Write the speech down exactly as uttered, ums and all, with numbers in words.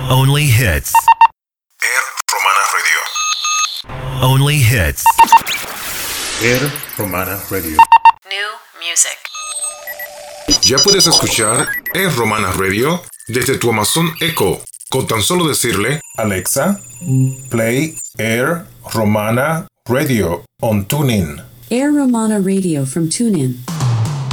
Only hits. Air Romana Radio. Only hits. Air Romana Radio. New music. Ya puedes escuchar Air Romana Radio desde tu Amazon Echo, con tan solo decirle: Alexa, play Air Romana Radio on TuneIn. Air Romana Radio from TuneIn.